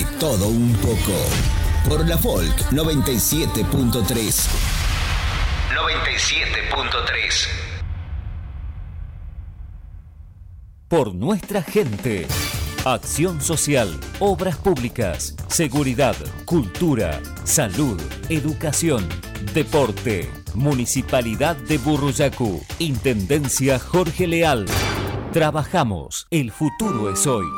todo un poco. Por la Folk 97.3. 97.3. Por nuestra gente. Acción social, obras públicas, seguridad, cultura, salud, educación, deporte. Municipalidad de Burruyacu. Intendencia Jorge Leal. Trabajamos. El futuro es hoy.